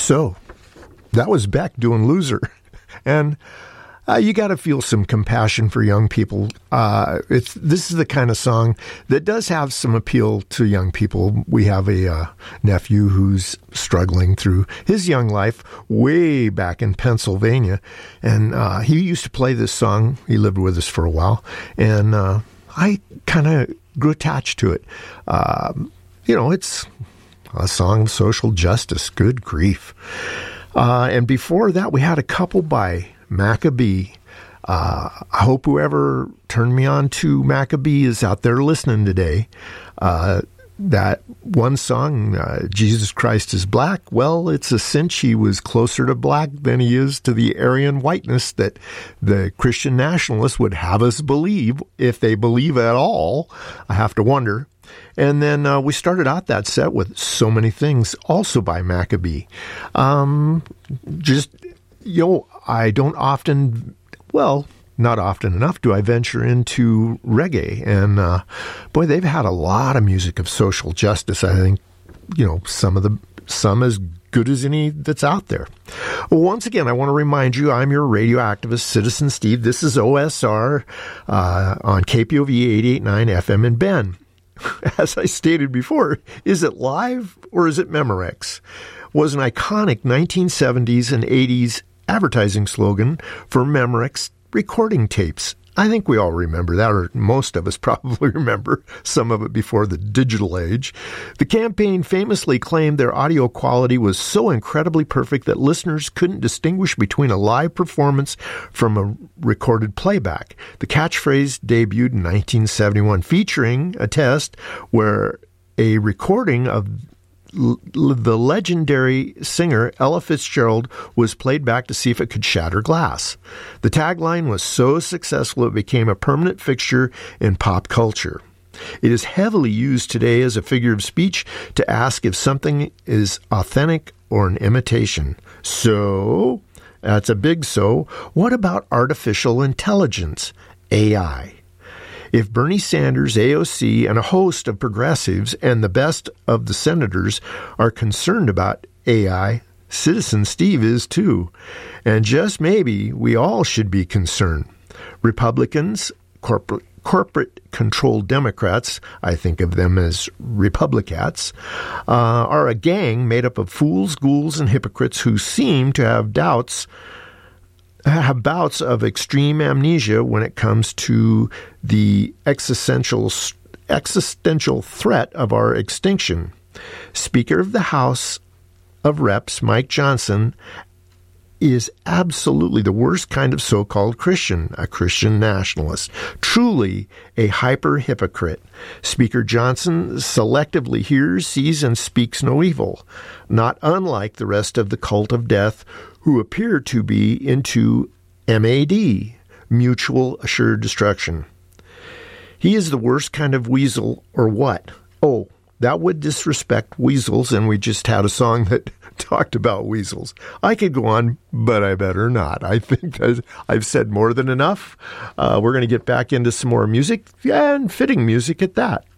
So, that was Beck doing Loser. And you got to feel some compassion for young people. This is the kind of song that does have some appeal to young people. We have a nephew who's struggling through his young life way back in Pennsylvania. And he used to play this song. He lived with us for a while. And I kind of grew attached to it. It's a song of social justice. Good grief. And before that, we had a couple by Maccabee. I hope whoever turned me on to Maccabee is out there listening today. That one song, Jesus Christ is Black, well, it's a cinch he was closer to black than he is to the Aryan whiteness that the Christian nationalists would have us believe, if they believe at all. I have to wonder. And then we started out that set with So Many Things, also by Maccabee. I don't often, not often enough do I venture into reggae. And they've had a lot of music of social justice. I think, some as good as any that's out there. Well, once again, I want to remind you, I'm your radio activist, Citizen Steve. This is OSR on KPOV 88.9 FM in Bend. As I stated before, is it live or is it Memorex? Was an iconic 1970s and 80s advertising slogan for Memorex recording tapes. I think we all remember that, or most of us probably remember some of it before the digital age. The campaign famously claimed their audio quality was so incredibly perfect that listeners couldn't distinguish between a live performance from a recorded playback. The catchphrase debuted in 1971, featuring a test where a recording of the legendary singer Ella Fitzgerald was played back to see if it could shatter glass. The tagline was so successful it became a permanent fixture in pop culture. It is heavily used today as a figure of speech to ask if something is authentic or an imitation. So, that's a big so. What about artificial intelligence, AI? If Bernie Sanders, AOC, and a host of progressives and the best of the senators are concerned about AI, Citizen Steve is too. And just maybe, we all should be concerned. Republicans, corporate-controlled Democrats, I think of them as Republicats, are a gang made up of fools, ghouls, and hypocrites who seem to have bouts of extreme amnesia when it comes to the existential threat of our extinction. Speaker of the House of Reps, Mike Johnson, is absolutely the worst kind of so-called Christian, a Christian nationalist, truly a hyper-hypocrite. Speaker Johnson selectively hears, sees, and speaks no evil, not unlike the rest of the cult of death who appear to be into MAD, mutual assured destruction. He is the worst kind of weasel, or what? Oh, that would disrespect weasels, and we just had a song that talked about weasels. I could go on, but I better not. I think that I've said more than enough. We're going to get back into some more music, and fitting music at that.